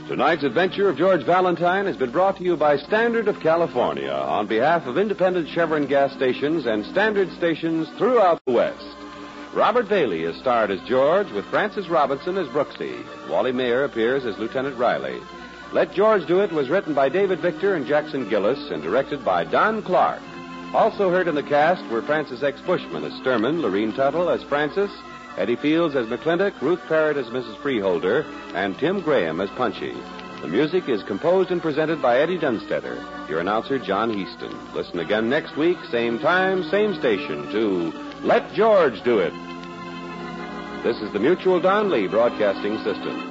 Tonight's adventure of George Valentine has been brought to you by Standard of California on behalf of independent Chevron gas stations and Standard stations throughout the West. Robert Bailey is starred as George with Francis Robinson as Brooksy. Wally Mayer appears as Lieutenant Riley. Let George Do It was written by David Victor and Jackson Gillis and directed by Don Clark. Also heard in the cast were Francis X. Bushman as Sturman, Lorene Tuttle as Francis, Eddie Fields as McClintock, Ruth Parrott as Mrs. Freeholder, and Tim Graham as Punchy. The music is composed and presented by Eddie Dunstetter. Your announcer, John Heaston. Listen again next week, same time, same station, to Let George Do It. This is the Mutual Don Lee Broadcasting System.